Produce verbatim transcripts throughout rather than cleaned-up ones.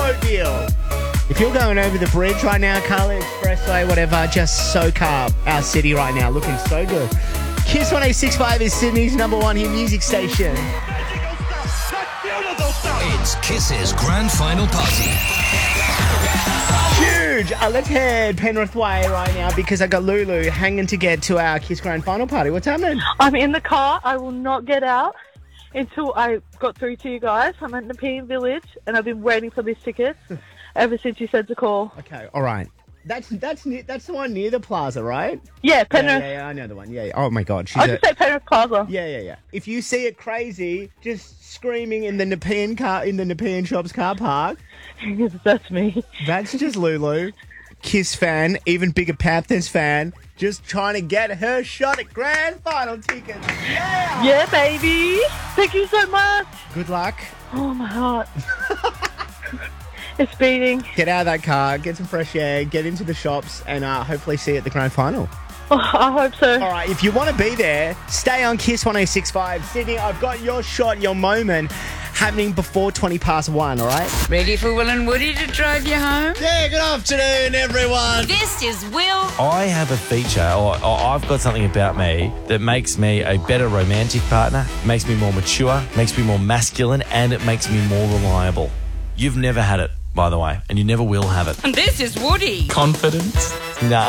boat deal. If you're going over the bridge right now, Carly Expressway, whatever, just soak up our city right now. Looking so good. Kiss one eight six five is Sydney's number one hit music station. It's Kiss's grand final party. Huge! Uh, let's head Penrith Way right now because I got Lulu hanging to get to our Kiss grand final party. What's happening? I'm in the car. I will not get out until I got through to you guys. I'm at Nepean Village and I've been waiting for this ticket ever since you said to call. Okay, all right. That's that's near, that's the one near the plaza, right? Yeah, Penrith. Yeah, yeah, yeah, I know the one. Yeah, yeah. Oh my God, she's I a, just say Penrith Plaza. Yeah, yeah, yeah. If you see it crazy, just screaming in the Nepean car in the Nepean Shops car park. That's me. That's just Lulu, Kiss fan, even bigger Panthers fan, just trying to get her shot at grand final tickets. Yeah. Yeah, baby. Thank you so much. Good luck. Oh my heart. It's beating. Get out of that car, get some fresh air, get into the shops, and uh, hopefully see you at the grand final. Oh, I hope so. All right, if you want to be there, stay on Kiss one oh six point five. Sydney, I've got your shot, your moment, happening before twenty past one, all right? Ready for Will and Woody to drive you home? Yeah, good afternoon, everyone. This is Will. I have a feature, or, or I've got something about me that makes me a better romantic partner, makes me more mature, makes me more masculine, and it makes me more reliable. You've never had it, by the way, and you never will have it. And this is Woody. Confidence? Nah.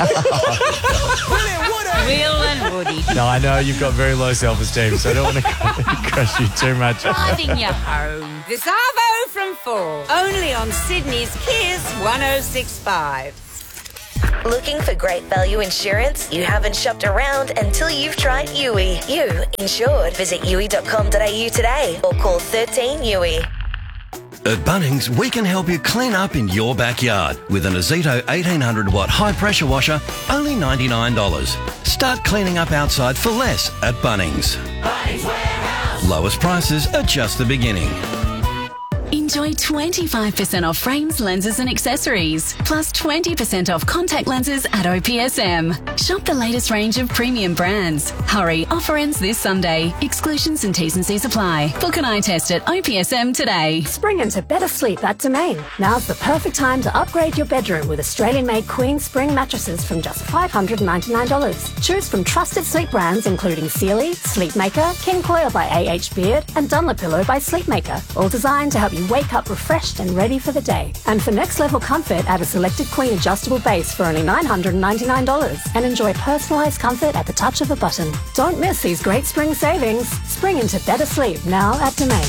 Will and Woody. No, I know you've got very low self-esteem, so I don't want to crush you too much. Driving you home. This Arvo from four. Only on Sydney's Kiss one oh six point five. Looking for great value insurance? You haven't shopped around until you've tried U I. You insured. Visit U I dot com dot a u today or call thirteen U I. At Bunnings, we can help you clean up in your backyard with an Azito eighteen hundred watt high pressure washer, only ninety-nine dollars. Start cleaning up outside for less at Bunnings. Bunnings Warehouse. Lowest prices are just the beginning. Enjoy twenty-five percent off frames, lenses and accessories, plus twenty percent off contact lenses at O P S M. Shop the latest range of premium brands. Hurry, offer ends this Sunday. Exclusions and T's and C's apply. Book an eye test at O P S M today. Spring into better sleep at Domain. Now's the perfect time to upgrade your bedroom with Australian-made Queen Spring mattresses from just five hundred ninety-nine dollars. Choose from trusted sleep brands including Sealy, Sleepmaker, King Coil by A H Beard, and Dunlopillow by Sleepmaker, all designed to help you wake up refreshed and ready for the day. And for next level comfort, add a selected Queen adjustable base for only nine hundred ninety-nine dollars and enjoy personalised comfort at the touch of a button. Don't miss these great spring savings. Spring into better sleep now at Domain.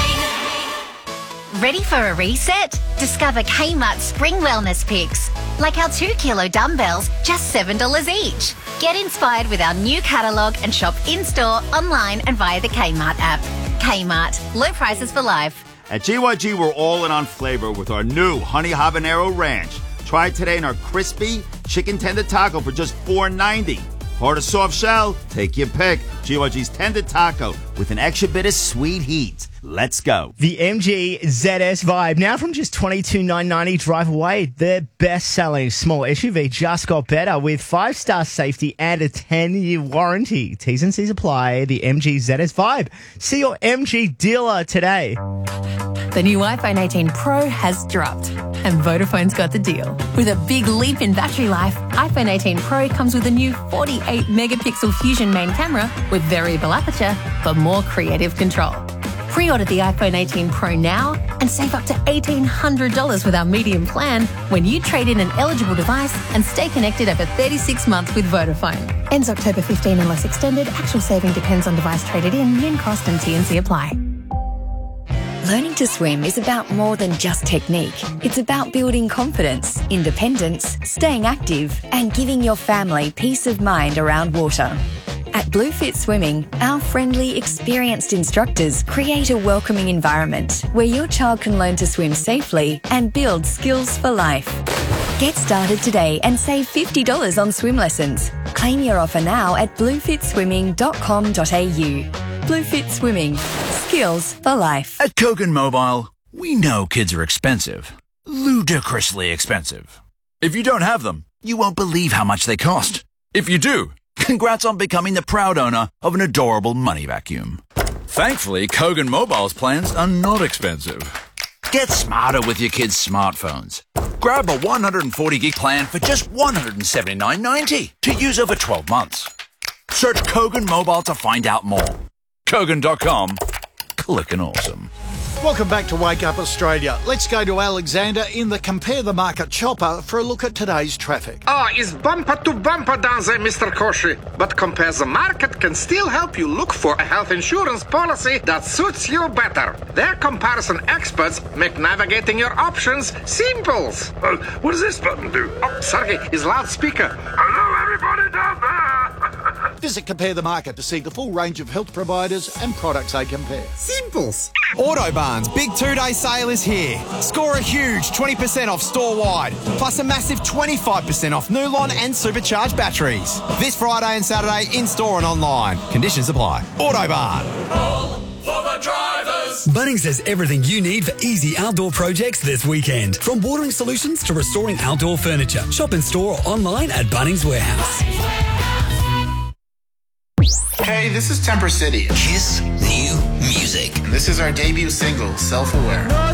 Ready for a reset? Discover Kmart Spring Wellness Picks. Like our two kilo dumbbells, just seven dollars each. Get inspired with our new catalogue and shop in-store, online and via the Kmart app. Kmart. Low prices for life. At G Y G, we're all in on flavor with our new Honey Habanero Ranch. Try it today in our crispy chicken tender taco for just four ninety. Hard or soft shell? Take your pick. G Y G's tender taco with an extra bit of sweet heat. Let's go. The M G Z S Vibe, now from just twenty-two thousand nine hundred ninety dollars drive away. Their best-selling small S U V just got better with five-star safety and a ten-year warranty. T's and C's apply. The M G Z S Vibe. See your M G dealer today. The new iPhone eighteen Pro has dropped, and Vodafone's got the deal. With a big leap in battery life, iPhone eighteen Pro comes with a new forty-eight megapixel Fusion main camera with variable aperture for more creative control. Pre-order the iPhone eighteen Pro now and save up to eighteen hundred dollars with our medium plan when you trade in an eligible device and stay connected over thirty-six months with Vodafone. Ends October fifteenth unless extended. Actual saving depends on device traded in. Min cost and T and C apply. Learning to swim is about more than just technique. It's about building confidence, independence, staying active, and giving your family peace of mind around water. At Bluefit Swimming, our friendly, experienced instructors create a welcoming environment where your child can learn to swim safely and build skills for life. Get started today and save fifty dollars on swim lessons. Claim your offer now at bluefit swimming dot com dot a u. Bluefit Swimming. Skills for life. At Kogan Mobile, we know kids are expensive. Ludicrously expensive. If you don't have them, you won't believe how much they cost. If you do, congrats on becoming the proud owner of an adorable money vacuum. Thankfully, Kogan Mobile's plans are not expensive. Get smarter with your kids' smartphones. Grab a one hundred forty gig plan for just one hundred seventy-nine ninety to use over twelve months. Search Kogan Mobile to find out more. Kogan dot com. Clickin' awesome. Welcome back to Wake Up Australia. Let's go to Alexander in the Compare the Market chopper for a look at today's traffic. Ah, it's bumper to bumper down there, Mister Koshi. But Compare the Market can still help you look for a health insurance policy that suits you better. Their comparison experts make navigating your options simple. Uh, what does this button do? Oh, sorry, it's loudspeaker. Hello, everybody down there. Visit Compare the Market to see the full range of health providers and products they compare. Simples. Autobarn's big two-day sale is here. Score a huge twenty percent off store-wide, plus a massive twenty-five percent off Nulon and supercharged batteries. This Friday and Saturday in-store and online. Conditions apply. Autobarn. All for the drivers. Bunnings has everything you need for easy outdoor projects this weekend. From watering solutions to restoring outdoor furniture. Shop in store or online at Bunnings Warehouse. Hey, this is Temper City. Kiss New Music. This is our debut single, Self-Aware.